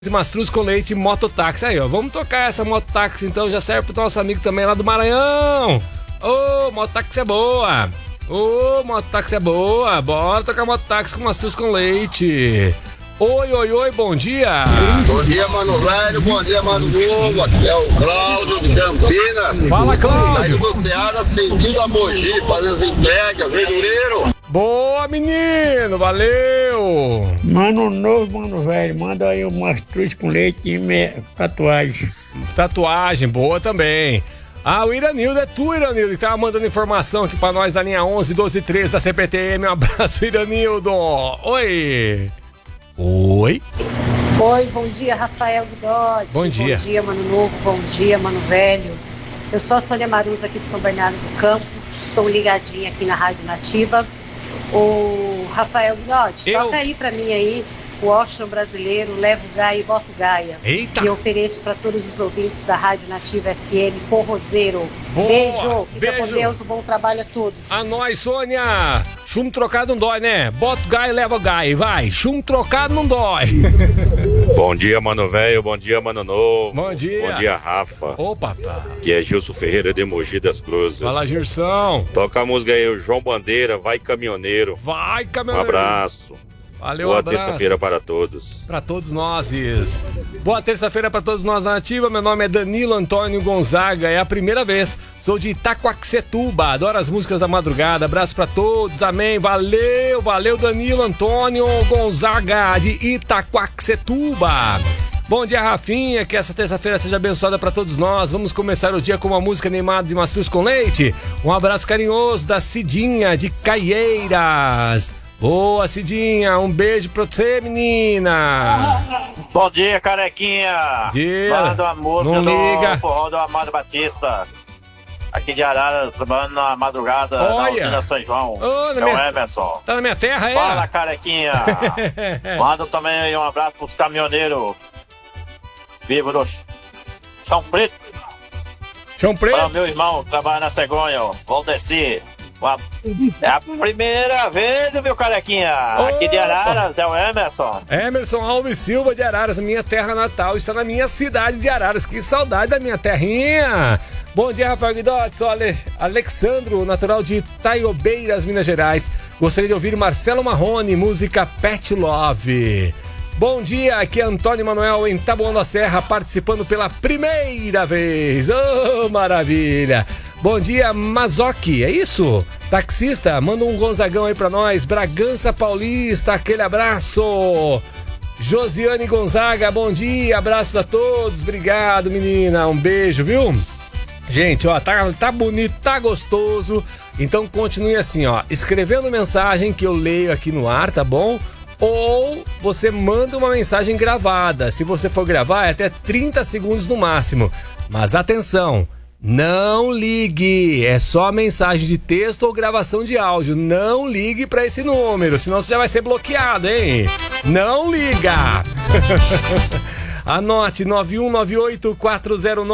Mastruz com leite mototáxi. Aí, ó, vamos tocar essa mototáxi então, já serve pro nosso amigo também lá do Maranhão. Ô, mototáxi é boa. Ô, mototáxi é boa. Bora tocar mototáxi com mastruz com leite. Oi, bom dia. Bom dia, mano velho, bom dia, mano novo. Aqui é o Cláudio de Campinas. Fala, Cláudio. Saindo do Ceará, sentindo a Mogi, fazendo as entregas, verdureiro. Boa, menino, valeu. Mano novo, mano velho, manda aí um mastruz com leite e tatuagem. Tatuagem, boa também. Ah, o Iranildo, é tu, Iranildo, que tava mandando informação aqui pra nós da linha 11, 12 e 13 da CPTM. Um abraço, Iranildo. Oi. Oi, bom dia, Rafael Guidotti. Bom dia. Bom dia, mano novo, bom dia, mano velho. Eu sou a Sônia Maruza aqui de São Bernardo do Campo. Estou ligadinha aqui na Rádio Nativa. O Rafael Guidotti, toca aí pra mim aí o Ocean brasileiro, Levo Gaia e Boto Gaia. Eita! E ofereço pra todos os ouvintes da Rádio Nativa FM, forrozeiro. Boa. Beijo, fica Beijo. com Deus, um bom trabalho a todos. A nós, Sônia. Chumbo trocado não dói, né? Bota o gai, leva o gai, vai. Chumbo trocado não dói. Bom dia, mano velho, bom dia, mano novo. Bom dia. Bom dia, Rafa. Ô, papá. Que é Gilson Ferreira de Mogi das Cruzes. Fala, Girsão. Toca a música aí, o João Bandeira, Vai Caminhoneiro. Vai, Um caminhoneiro. abraço. Valeu, Boa abraço. terça-feira para todos. Pra todos nós. Boa terça-feira pra todos nós na Nativa. Meu nome é Danilo Antônio Gonzaga. É a primeira vez. Sou de Itaquaquecetuba. Adoro as músicas da madrugada. Abraço pra todos. Amém. Valeu, Danilo Antônio Gonzaga de Itaquaquecetuba. Bom dia, Rafinha, que essa terça-feira seja abençoada para todos nós. Vamos começar o dia com uma música animada de mastruz com leite. Um abraço carinhoso da Cidinha de Caieiras. Boa, Cidinha, um beijo pra você, menina. Bom dia, carequinha. Dia. Manda uma música Não liga. do forró do Amado Batista. Aqui de Araras, trabalhando na madrugada na Olha. usina São João. Ô, na é o minha- Emerson. Tá na minha terra, é? Fala, carequinha. Manda também aí um abraço pros caminhoneiros vivos do Chão Preto. Chão Para o Preto. meu irmão que trabalha na Cegonha, ó. Valdeci. É a primeira vez, meu carequinha. Aqui de Araras, é o Emerson. Emerson Alves Silva de Araras, minha terra natal, está na minha cidade de Araras. Que saudade da minha terrinha. Bom dia, Rafael Guidotti, sou Alexandro, natural de Itaiobeiras, Minas Gerais. Gostaria de ouvir Marcelo Marrone, música Pet Love. Bom dia, aqui é Antônio Manuel em Taboão da Serra, participando pela primeira vez. Oh, maravilha! Bom dia, Mazoki, é isso? Taxista, manda um Gonzagão aí pra nós. Bragança Paulista, aquele abraço. Josiane Gonzaga, bom dia, abraços a todos. Obrigado, menina, um beijo, viu? Gente, ó, tá bonito, tá gostoso. Então continue assim, ó, escrevendo mensagem que eu leio aqui no ar, tá bom? Ou você manda uma mensagem gravada. Se você for gravar, é até 30 segundos no máximo. Mas atenção, não ligue. É só mensagem de texto ou gravação de áudio. Não ligue pra esse número, senão você já vai ser bloqueado, hein? Não liga! Anote 9198 409